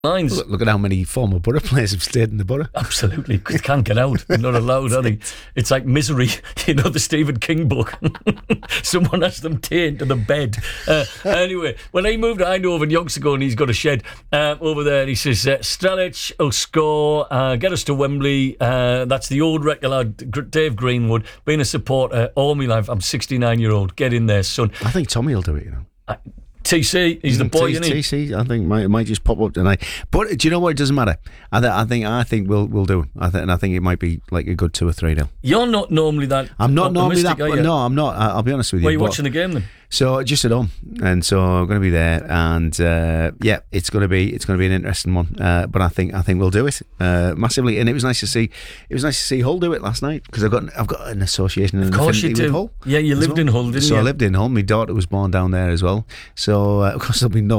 lines. Look at how many former Borough players have stayed in the Borough. Absolutely, because can't get out. They're not allowed, are they? It's like Misery, the Stephen King book. Someone has them taken to the bed. Anyway, when he moved to Eindhoven yonks ago, and he's got a shed over there, and he says, Strelic will score, get us to Wembley. That's the old regular Dave Greenwood. Been a supporter all my life. I'm 69-year-old. Get in there, son. I think Tommy will do it, TC, he's the boy, isn't he? TC, I think might just pop up tonight. But do you know what? It doesn't matter. I think we'll do it. I think it might be like a good 2 or 3 nil. You're not normally that. I'm not normally that. No, I'm not. I'll be honest with you. Where are you watching the game then? So just at home, and so I'm going to be there, and it's going to be an interesting one. But I think we'll do it massively, and it was nice to see Hull do it last night, because I've got an association. Of course you do. With Hull. Yeah, you lived in Hull, didn't you? So I lived in Hull. My daughter was born down there as well. So of course there'll be no